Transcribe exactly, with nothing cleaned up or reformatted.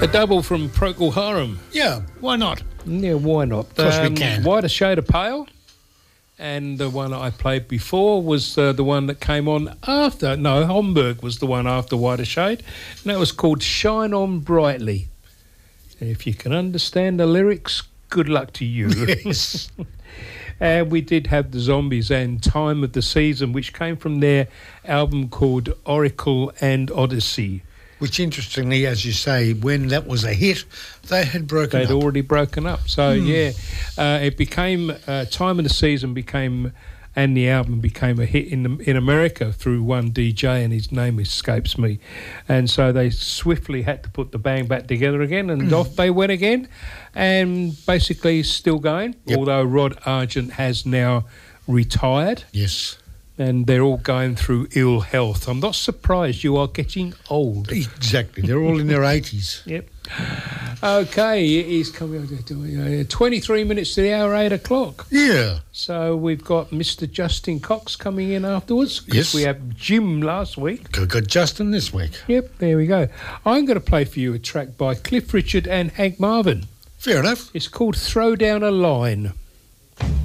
A double from Procol Harum. Yeah, why not? Yeah, why not? Of course we can. Whiter Shade of Pale. And the one I played before was uh, the one that came on after. No, Homburg was the one after Whiter Shade. And that was called Shine On Brightly. And if you can understand the lyrics, good luck to you. Yes. And we did have the Zombies and Time of the Season, which came from their album called Oracle and Odyssey. Which, interestingly, as you say, when that was a hit, they had broken They'd up. They'd already broken up. So, mm. yeah, uh, it became, uh, Time of the Season became, and the album became a hit in the, in America through one D J, and his name escapes me. And so they swiftly had to put the band back together again, and mm. off they went again, and basically still going, yep. although Rod Argent has now retired. Yes. And they're all going through ill health. I'm not surprised you are getting old. Exactly. They're all in their eighties. Yep. Okay, it is coming uh, twenty-three minutes to the hour, eight o'clock. Yeah. So we've got Mister Justin Cox coming in afterwards. Yes. We had Jim last week. Got, got Justin this week. Yep, there we go. I'm going to play for you a track by Cliff Richard and Hank Marvin. Fair enough. It's called Throw Down a Line.